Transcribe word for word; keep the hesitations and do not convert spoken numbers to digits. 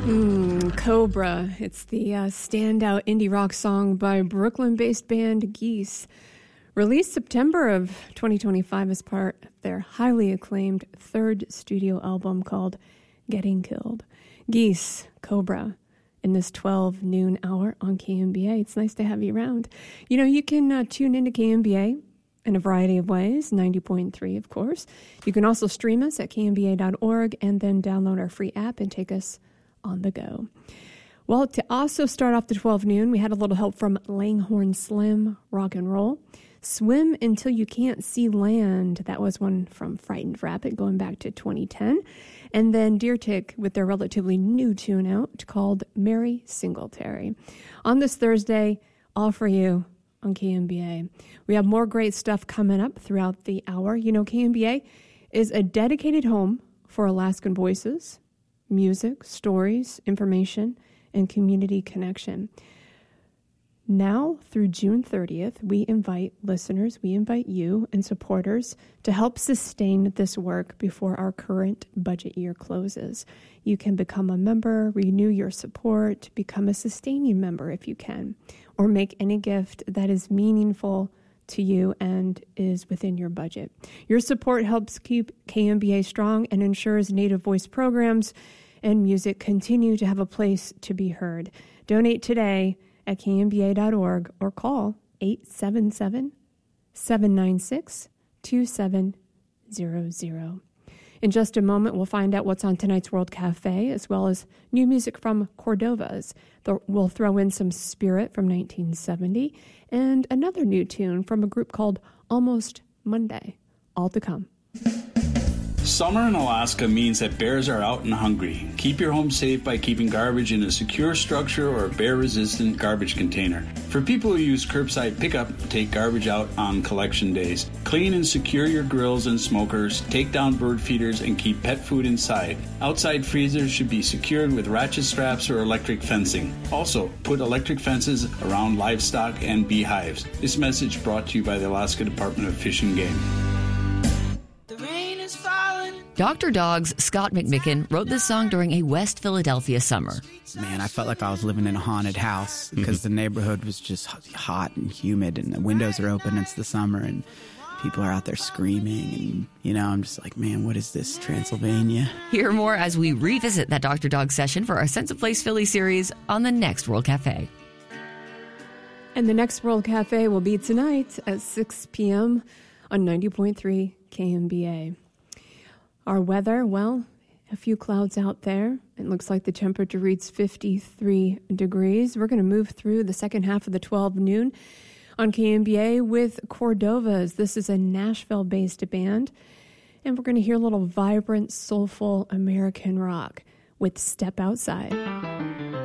Mm, Cobra. It's the uh, standout indie rock song by Brooklyn-based band Geese. Released September of twenty twenty-five as part of their highly acclaimed third studio album called Getting Killed. Geese, Cobra, in this twelve noon hour on K M B A. It's nice to have you around. You know, you can uh, tune into K M B A in a variety of ways, ninety point three, of course. You can also stream us at K M B A dot org and then download our free app and take us on the go. Well, to also start off the twelve noon, we had a little help from Langhorne Slim, Rock and Roll. Swim Until You Can't See Land. That was one from Frightened Rabbit going back to twenty ten. And then Deer Tick with their relatively new tune out called Mary Singletary. On this Thursday, all for you on K M B A. We have more great stuff coming up throughout the hour. You know, K M B A is a dedicated home for Alaskan voices, music, stories, information, and community connection. Now through June thirtieth, we invite listeners, we invite you and supporters to help sustain this work before our current budget year closes. You can become a member, renew your support, become a sustaining member if you can, or make any gift that is meaningful to you and is within your budget. Your support helps keep K M B A strong and ensures Native voice programs and music continue to have a place to be heard. Donate today at K M B A dot org or call eight seven seven, seven nine six, two seven zero zero. In just a moment, we'll find out what's on tonight's World Cafe, as well as new music from Cordovas. We'll throw in some Spirit from nineteen seventy and another new tune from a group called Almost Monday. All to come. Summer in Alaska means that bears are out and hungry. Keep your home safe by keeping garbage in a secure structure or a bear-resistant garbage container. For people who use curbside pickup, take garbage out on collection days. Clean and secure your grills and smokers, take down bird feeders, and keep pet food inside. Outside freezers should be secured with ratchet straps or electric fencing. Also, put electric fences around livestock and beehives. This message brought to you by the Alaska Department of Fish and Game. Doctor Dog's Scott McMicken wrote this song during a West Philadelphia summer. Man, I felt like I was living in a haunted house because mm-hmm. the neighborhood was just hot and humid and the windows are open. It's the summer and people are out there screaming. And, you know, I'm just like, man, what is this, Transylvania? Hear more as we revisit that Doctor Dog session for our Sense of Place Philly series on the next World Cafe. And the next World Cafe will be tonight at six p.m. on ninety point three K M B A. Our weather, well, a few clouds out there. It looks like the temperature reads fifty-three degrees. We're going to move through the second half of the twelve noon on K M B A with Cordovas. This is a Nashville-based band, and we're going to hear a little vibrant, soulful American rock with Step Outside.